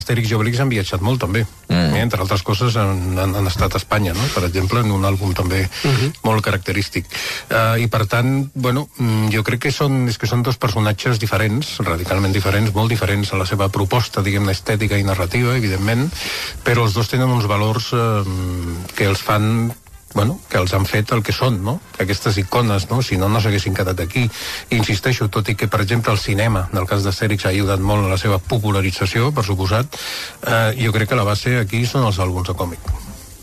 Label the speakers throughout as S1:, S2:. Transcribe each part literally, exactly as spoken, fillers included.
S1: Astèrix i Obélix han viatjat molt, també. Mm. Eh? Entre altres coses, han, han, han estat a Espanya, no? Per exemple, en un àlbum també uh-huh. molt característic. Uh, I, per tant, bueno, jo crec que són, és que són dos personatges diferents, radicalment diferents, molt diferents a la seva proposta, diguem-ne, estètica i narrativa, evidentment, però els dos tenen uns valors uh, que els fan... bueno, que els han fet el que són, no? Aquestes icones, no? Si no, no s'haguessin quedat aquí. I insisteixo, tot i que, per exemple, el cinema, en el cas d'Astèrix, ha ajudat molt a la seva popularització, per suposat, eh, jo crec que la base aquí són els àlbums de còmic.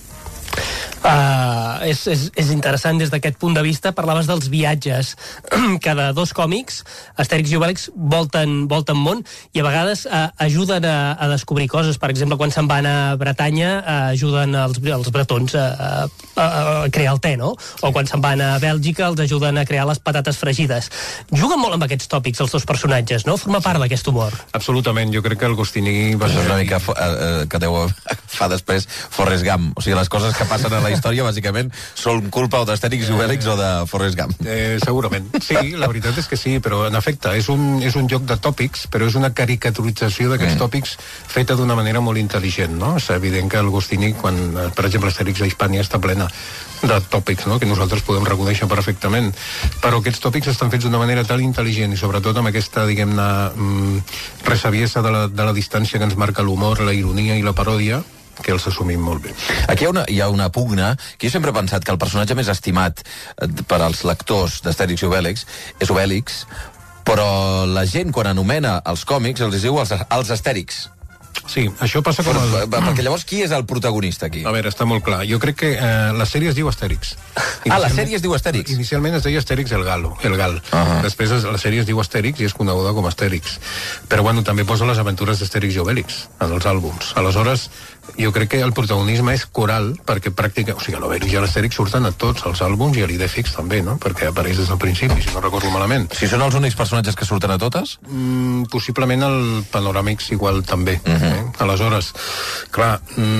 S2: Uh, és, és, és interessant des d'aquest punt de vista. Parlaves dels viatges. Cada dos còmics, Astèrix i Obèlix volten, volten món i a vegades uh, ajuden a, a descobrir coses. Per exemple, quan se'n van a Bretanya, uh, ajuden els, els bretons a, a, a crear el te, no? O quan se'n van a Bèlgica, els ajuden a crear les patates fregides. Juguen molt amb aquests tòpics, els dos personatges, no? Forma part d'aquest humor.
S1: Absolutament. Jo crec que el Goscinny va ser...
S3: És una mica uh, que deu fa després Forrest Gump. O sigui, les coses que passen a la història, bàsicament, són culpa o d'Astèrix i Obèlix o de Forrest Gump.
S1: Eh, segurament. Sí, la veritat és que sí, però en efecte, és un, és un joc de tòpics, però és una caricaturització d'aquests mm. tòpics feta d'una manera molt intel·ligent, no? És evident que el Goscinny, quan, per exemple, Astèrix a Hispània està plena de tòpics, no? Que nosaltres podem reconèixer perfectament, però aquests tòpics estan fets d'una manera tan intel·ligent i sobretot amb aquesta, diguem-ne, mm, resaviesa de la, de la distància que ens marca l'humor, la ironia i la paròdia, que els assumim molt bé.
S3: Aquí hi ha una, hi ha una pugna, que jo sempre he pensat que el personatge més estimat per als lectors d'Astèrix i Obèlix és Obèlix, però la gent, quan anomena els còmics, els diu els, els Astèrix.
S1: Sí, això passa com...
S3: Però, el... Perquè llavors qui és el protagonista aquí?
S1: A veure, està molt clar. Jo crec que eh, la sèrie es diu Astèrix.
S3: Ah, la sèrie es diu Astèrix?
S1: Inicialment es deia Astèrix el Galo, el Gal. Uh-huh. Després es, la sèrie es diu Astèrix i és coneguda com Astèrix. Però bueno, també posa les aventures d'Astèrix i Obèlix en els àlbums. Aleshores, jo crec que el protagonisme és coral, perquè pràctica... O sigui, l'Obèlix i l'Astèrix surten a tots els àlbums i a l'Idèfix també, no? Perquè apareix des del principi, si no recordo malament.
S3: Si són els únics personatges que surten a totes?
S1: Mm, possiblement el Panoràmix igual també. Uh-huh. eh? Aleshores, clar,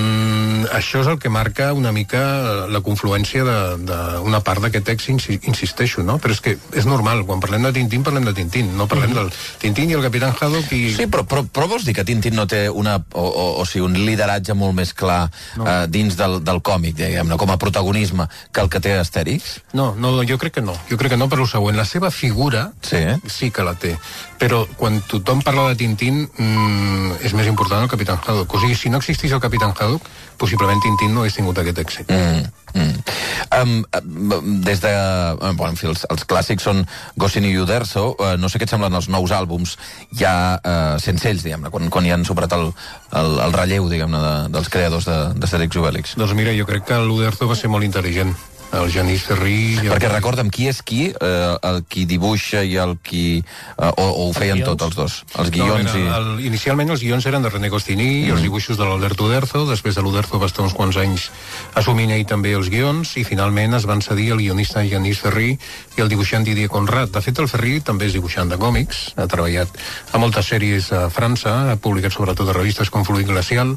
S1: mm, això és el que marca una mica la confluència d'una part d'aquest text, insisteixo, no? Però és que és normal, quan parlem de Tintín, parlem de Tintín, no parlem uh-huh. del Tintín i el Capitán Haddock i...
S3: Sí, però, però, però vols dir que Tintín no té una... O, o, o sigui, un lideratge molt més clar no. eh, dins del, del còmic, diguem-ne, com a protagonisme, que el que té Astèrix?
S1: No, no, jo crec que no. Jo crec que no per lo següent. La seva figura
S3: sí, eh?
S1: sí que la té. Però quan tothom parla de Tintín mmm, és més important el Capitán Haddock. O sigui, si no existís el Capitán Haddock, possiblement Tintín no hagués tingut aquest èxit.
S3: Mm. Mm. Um, des de... Bueno, en fi, els, els clàssics són Goscinny i Uderzo. Uh, no sé què et semblen els nous àlbums ja uh, sense ells, diguem-ne, quan, quan hi han superat el, el, el relleu, diguem-ne, de, dels creadors d'Astèrix i Obèlix.
S1: Doncs mira, jo crec que l'Uderzo va ser molt intel·ligent. El Genís Ferrí...
S3: Perquè el... recorda'm, qui és qui? Eh, el qui dibuixa i el qui... Eh, o, o ho feien tots els dos? Els guions
S1: no, era,
S3: i...
S1: El, inicialment els guions eren de René Goscinny mm. i els dibuixos de l'Alberto Uderzo. Després de l'Uderzo va estar uns quants anys assumint ell també els guions i finalment es van cedir el guionista Genís Ferrí i el dibuixant Didier Conrad. De fet, el Ferrí també és dibuixant de còmics, ha treballat a moltes sèries a França, ha publicat sobretot a revistes com Fluid Glacial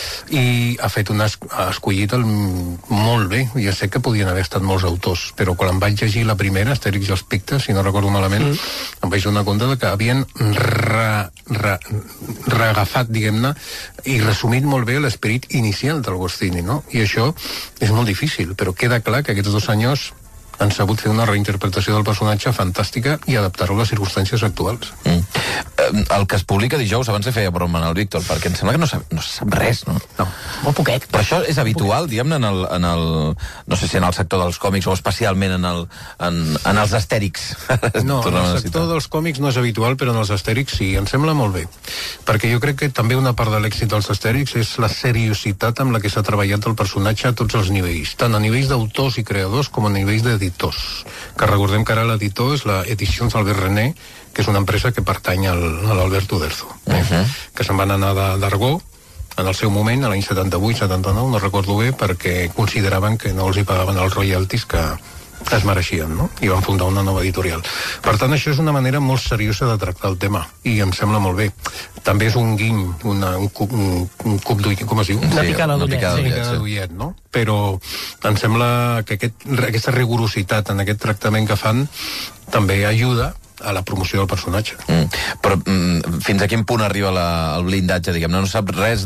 S1: i ha fet una... ha escollit el, molt bé. Ja sé que podien haver estat molts autors, però quan em vaig llegir la primera, Astèrix i els Pictes, si no recordo malament, mm. em vaig donar compte de que havien re, re, reagafat, diguem-ne, i resumit molt bé l'esperit inicial del Goscinny, no? I això és molt difícil, però queda clar que aquests dos senyors han sabut fer una reinterpretació del personatge fantàstica i adaptar-ho a les circumstàncies actuals.
S3: Mm. El que es publica dijous, abans de feia broma al Víctor, perquè em sembla que no sap, no sap res, no?
S2: No, molt poquet.
S3: Però això és habitual, diguem-ne, en el, en el... No sé si en el sector dels còmics o especialment en, el, en, en els Astèrix.
S1: No, en el sector dels còmics no és habitual, però en els Astèrix sí, em sembla molt bé. Perquè jo crec que també una part de l'èxit dels Astèrix és la seriositat amb la que s'ha treballat el personatge a tots els nivells, tant a nivells d'autors i creadors com a nivells d'editors. Que recordem que ara l'editor és la Edicions Albert René, que és una empresa que pertany al, a l'Alberto Uderzo, eh? Uh-huh. Que se'n van anar d'Argó en el seu moment, a l'any setanta-vuit setanta-nou, no recordo bé, perquè consideraven que no els hi pagaven els royalties que, que es mereixien, no? I van fundar una nova editorial. Per tant, això és una manera molt seriosa de tractar el tema, i em sembla molt bé. També és un guiny, una, un cub, un, un cub d'ullet, com es diu?
S2: Una sí, picada d'ullet,
S1: sí. Picada d'ullet, no? Però em sembla que aquest, aquesta rigorositat en aquest tractament que fan també ajuda a la promoció del personatge.
S3: Mm. Però mm, fins a quin punt arriba la, el blindatge, diguem? No, no sap res